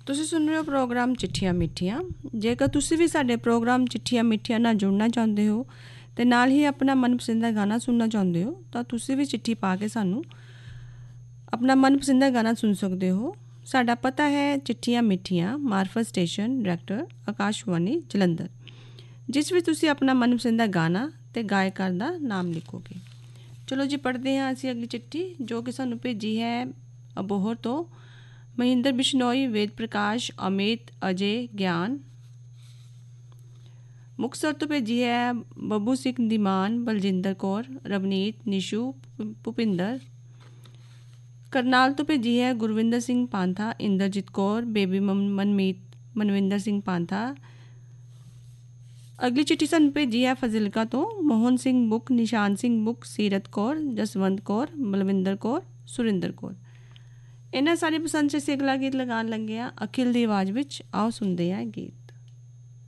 ਤੁਸੀਂ ਸੁਣ ਰਹੇ ਹੋ ਪ੍ਰੋਗਰਾਮ ਚਿੱਠੀਆਂ ਮਿੱਠੀਆਂ। ਜੇਕਰ ਤੁਸੀਂ ਵੀ ਸਾਡੇ ਪ੍ਰੋਗਰਾਮ ਚਿੱਠੀਆਂ ਮਿੱਠੀਆਂ ਨਾਲ ਜੁੜਨਾ ਚਾਹੁੰਦੇ ਹੋ ਅਤੇ ਨਾਲ ਹੀ ਆਪਣਾ ਮਨਪਸੰਦ ਦਾ ਗਾਣਾ ਸੁਣਨਾ ਚਾਹੁੰਦੇ ਹੋ ਤਾਂ ਤੁਸੀਂ ਵੀ ਚਿੱਠੀ ਪਾ ਕੇ ਸਾਨੂੰ ਆਪਣਾ ਮਨਪਸੰਦ ਦਾ ਗਾਣਾ ਸੁਣ ਸਕਦੇ ਹੋ। ਸਾਡਾ ਪਤਾ ਹੈ ਚਿੱਠੀਆਂ ਮਿੱਠੀਆਂ, ਮਾਰਫਤ ਸਟੇਸ਼ਨ, ਡਾਇਰੈਕਟਰ ਆਕਾਸ਼ਵਾਣੀ ਜਲੰਧਰ, ਜਿਸ ਵਿੱਚ ਤੁਸੀਂ ਆਪਣਾ ਮਨਪਸੰਦ ਦਾ ਗਾਣਾ ਅਤੇ ਗਾਇਕਾਰ ਦਾ ਨਾਮ ਲਿਖੋਗੇ। ਚਲੋ ਜੀ, ਪੜ੍ਹਦੇ ਹਾਂ ਅਸੀਂ ਅਗਲੀ ਚਿੱਠੀ ਜੋ ਕਿ ਸਾਨੂੰ ਭੇਜੀ ਹੈ ਅਬੋਹਰ ਤੋਂ ਮਹਿੰਦਰ ਬਿਸ਼ਨੋਈ, ਵੇਦ ਪ੍ਰਕਾਸ਼, ਅਮਿਤ, ਅਜੇ, ਗਿਆਨ। ਮੁਕਤਸਰ ਤੋਂ ਭੇਜੀ ਹੈ ਬੱਬੂ ਸਿੰਘ ਦੀਮਾਨ, ਬਲਜਿੰਦਰ ਕੌਰ, ਰਵਨੀਤ, ਨਿਸ਼ੂ, ਭੁਪਿੰਦਰ। ਕਰਨਾਲ ਤੋਂ ਭੇਜੀ ਹੈ ਗੁਰਵਿੰਦਰ ਸਿੰਘ ਪਾਂਥਾ, ਇੰਦਰਜੀਤ ਕੌਰ, ਬੇਬੀ ਮਨਮੀਤ, ਮਨਵਿੰਦਰ ਸਿੰਘ ਪਾਂਥਾ। ਅਗਲੀ ਚਿੱਠੀ ਸਾਨੂੰ ਭੇਜੀ ਹੈ ਫਜ਼ਿਲਕਾ ਤੋਂ ਮੋਹਨ ਸਿੰਘ ਬੁੱਕ, ਨਿਸ਼ਾਨ ਸਿੰਘ ਬੁੱਕ, ਸੀਰਤ ਕੌਰ, ਜਸਵੰਤ ਕੌਰ, ਬਲਵਿੰਦਰ ਕੌਰ, ਸੁਰਿੰਦਰ ਕੌਰ। ਇਹਨਾਂ ਸਾਰੀ ਪਸੰਦ 'ਚ ਅਸੀਂ ਅਗਲਾ ਗੀਤ ਲਗਾਉਣ ਲੱਗੇ ਹਾਂ ਅਖਿਲ ਦੀ ਆਵਾਜ਼ ਵਿੱਚ। ਆਓ ਸੁਣਦੇ ਹਾਂ ਗੀਤ।